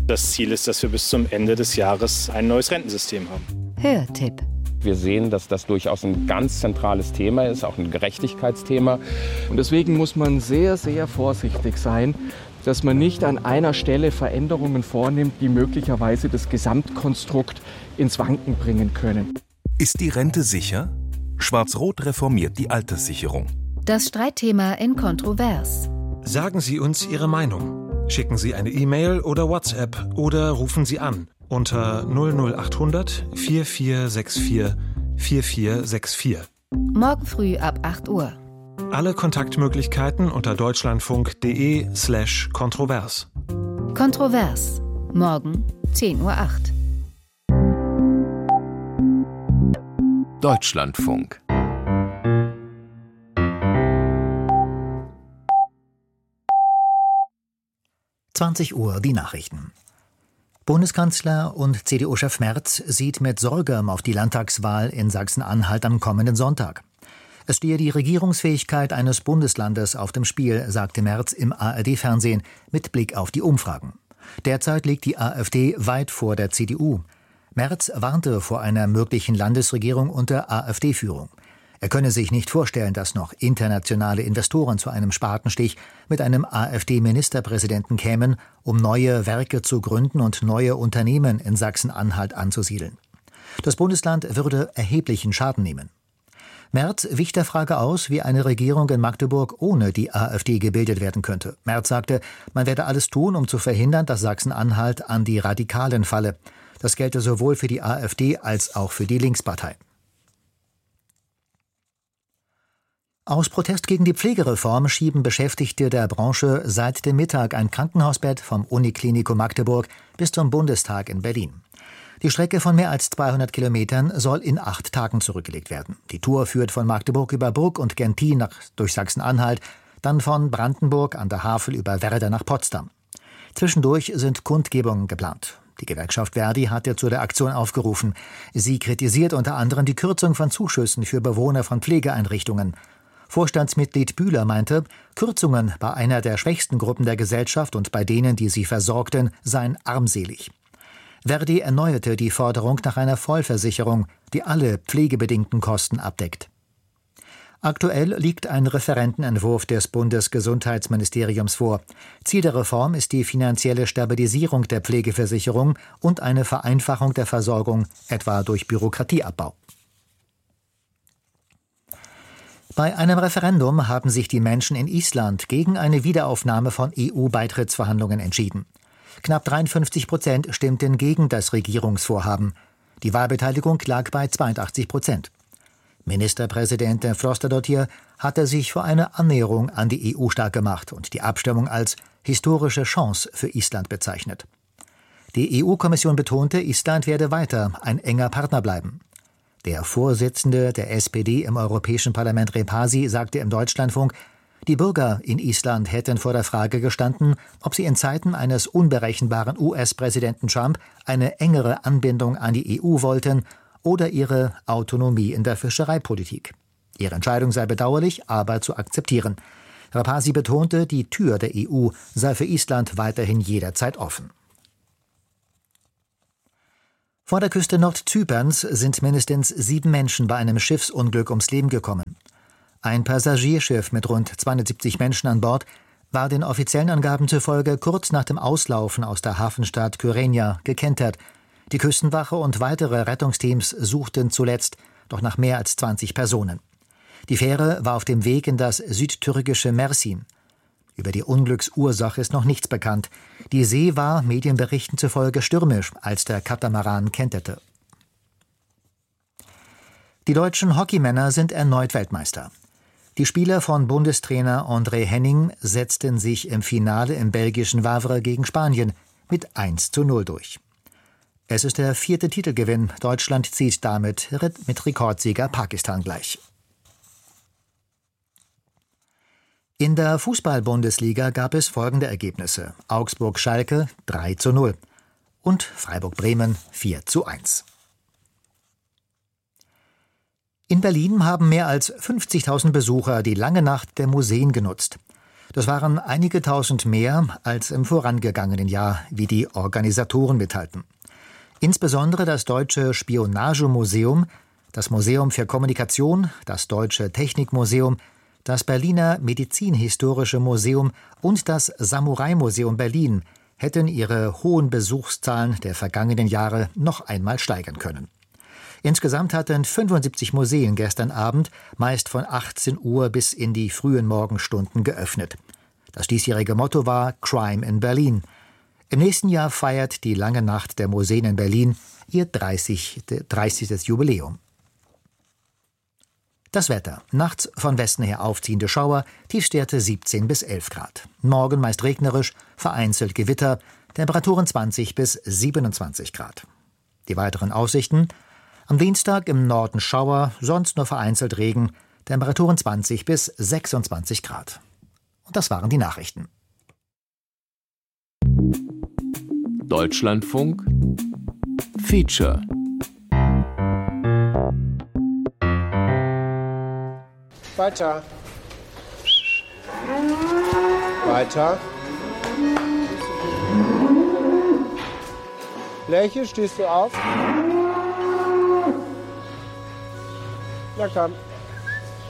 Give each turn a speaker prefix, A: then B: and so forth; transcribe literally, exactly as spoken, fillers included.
A: Das Ziel ist, dass wir bis zum Ende des Jahres ein neues Rentensystem haben.
B: Hörtipp.
C: Wir sehen, dass das durchaus ein ganz zentrales Thema ist, auch ein Gerechtigkeitsthema.
D: Und deswegen muss man sehr, sehr vorsichtig sein, dass man nicht an einer Stelle Veränderungen vornimmt, die möglicherweise das Gesamtkonstrukt ins Wanken bringen können.
E: Ist die Rente sicher? Schwarz-Rot reformiert die Alterssicherung.
B: Das Streitthema in Kontrovers.
F: Sagen Sie uns Ihre Meinung. Schicken Sie eine E-Mail oder WhatsApp oder rufen Sie an unter null null achthundert vier vier sechs vier vier vier sechs vier.
B: Morgen früh ab acht Uhr.
F: Alle Kontaktmöglichkeiten unter deutschlandfunk.de slash kontrovers.
B: Kontrovers. Morgen zehn Uhr acht.
E: Deutschlandfunk.
G: zwanzig Uhr die Nachrichten. Bundeskanzler und C D U-Chef Merz sieht mit Sorge auf die Landtagswahl in Sachsen-Anhalt am kommenden Sonntag. Es stehe die Regierungsfähigkeit eines Bundeslandes auf dem Spiel, sagte Merz im A R D-Fernsehen mit Blick auf die Umfragen. Derzeit liegt die AfD weit vor der C D U. Merz warnte vor einer möglichen Landesregierung unter AfD-Führung. Er könne sich nicht vorstellen, dass noch internationale Investoren zu einem Spatenstich mit einem AfD-Ministerpräsidenten kämen, um neue Werke zu gründen und neue Unternehmen in Sachsen-Anhalt anzusiedeln. Das Bundesland würde erheblichen Schaden nehmen. Merz wich der Frage aus, wie eine Regierung in Magdeburg ohne die AfD gebildet werden könnte. Merz sagte, man werde alles tun, um zu verhindern, dass Sachsen-Anhalt an die Radikalen falle. Das gelte sowohl für die AfD als auch für die Linkspartei. Aus Protest gegen die Pflegereform schieben Beschäftigte der Branche seit dem Mittag ein Krankenhausbett vom Uniklinikum Magdeburg bis zum Bundestag in Berlin. Die Strecke von mehr als zweihundert Kilometern soll in acht Tagen zurückgelegt werden. Die Tour führt von Magdeburg über Brugg und Gentin nach, durch Sachsen-Anhalt, dann von Brandenburg an der Havel über Werder nach Potsdam. Zwischendurch sind Kundgebungen geplant. Die Gewerkschaft Verdi hatte zu der Aktion aufgerufen. Sie kritisiert unter anderem die Kürzung von Zuschüssen für Bewohner von Pflegeeinrichtungen. Vorstandsmitglied Bühler meinte, Kürzungen bei einer der schwächsten Gruppen der Gesellschaft und bei denen, die sie versorgten, seien armselig. Verdi erneuerte die Forderung nach einer Vollversicherung, die alle pflegebedingten Kosten abdeckt. Aktuell liegt ein Referentenentwurf des Bundesgesundheitsministeriums vor. Ziel der Reform ist die finanzielle Stabilisierung der Pflegeversicherung und eine Vereinfachung der Versorgung, etwa durch Bürokratieabbau. Bei einem Referendum haben sich die Menschen in Island gegen eine Wiederaufnahme von E U-Beitrittsverhandlungen entschieden. Knapp dreiundfünfzig Prozent stimmten gegen das Regierungsvorhaben. Die Wahlbeteiligung lag bei zweiundachtzig Prozent. Ministerpräsident Frostadottir hatte sich für eine Annäherung an die E U stark gemacht und die Abstimmung als historische Chance für Island bezeichnet. Die E U-Kommission betonte, Island werde weiter ein enger Partner bleiben. Der Vorsitzende der S P D im Europäischen Parlament Repasi sagte im Deutschlandfunk, die Bürger in Island hätten vor der Frage gestanden, ob sie in Zeiten eines unberechenbaren U S-Präsidenten Trump eine engere Anbindung an die E U wollten oder ihre Autonomie in der Fischereipolitik. Ihre Entscheidung sei bedauerlich, aber zu akzeptieren. Repasi betonte, die Tür der E U sei für Island weiterhin jederzeit offen. Vor der Küste Nordzyperns sind mindestens sieben Menschen bei einem Schiffsunglück ums Leben gekommen. Ein Passagierschiff mit rund zweihundertsiebzig Menschen an Bord war den offiziellen Angaben zufolge kurz nach dem Auslaufen aus der Hafenstadt Kyrenia gekentert. Die Küstenwache und weitere Rettungsteams suchten zuletzt, doch nach mehr als zwanzig Personen. Die Fähre war auf dem Weg in das südtürkische Mersin. Über die Unglücksursache ist noch nichts bekannt. Die See war Medienberichten zufolge stürmisch, als der Katamaran kenterte. Die deutschen Hockeymänner sind erneut Weltmeister. Die Spieler von Bundestrainer André Henning setzten sich im Finale im belgischen Wavre gegen Spanien mit eins zu null durch. Es ist der vierte Titelgewinn. Deutschland zieht damit mit Rekordsieger Pakistan gleich. In der Fußball-Bundesliga gab es folgende Ergebnisse: Augsburg-Schalke drei zu null und Freiburg-Bremen vier zu eins. In Berlin haben mehr als fünfzigtausend Besucher die lange Nacht der Museen genutzt. Das waren einige tausend mehr als im vorangegangenen Jahr, wie die Organisatoren mitteilten. Insbesondere das Deutsche Spionagemuseum, das Museum für Kommunikation, das Deutsche Technikmuseum, das Berliner Medizinhistorische Museum und das Samurai-Museum Berlin hätten ihre hohen Besuchszahlen der vergangenen Jahre noch einmal steigern können. Insgesamt hatten fünfundsiebzig Museen gestern Abend meist von achtzehn Uhr bis in die frühen Morgenstunden geöffnet. Das diesjährige Motto war Crime in Berlin. Im nächsten Jahr feiert die Lange Nacht der Museen in Berlin ihr dreißigstes Jubiläum. Das Wetter. Nachts von Westen her aufziehende Schauer, Tiefstwerte siebzehn bis elf Grad. Morgen meist regnerisch, vereinzelt Gewitter, Temperaturen zwanzig bis siebenundzwanzig Grad. Die weiteren Aussichten: am Dienstag im Norden Schauer, sonst nur vereinzelt Regen, Temperaturen zwanzig bis sechsundzwanzig Grad. Und das waren die Nachrichten.
H: Deutschlandfunk Feature.
I: Weiter. Weiter. Lächeln, stehst du auf? Na komm.